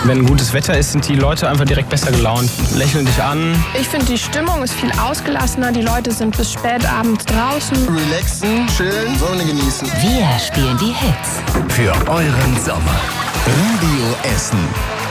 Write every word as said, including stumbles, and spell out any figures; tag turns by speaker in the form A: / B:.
A: Wenn gutes Wetter ist, sind die Leute einfach direkt besser gelaunt, lächeln dich an.
B: Ich finde, die Stimmung ist viel ausgelassener. Die Leute sind bis spät abends draußen.
C: Relaxen, chillen, Sonne genießen.
D: Wir spielen die Hits.
E: Für euren Sommer. Radio Essen.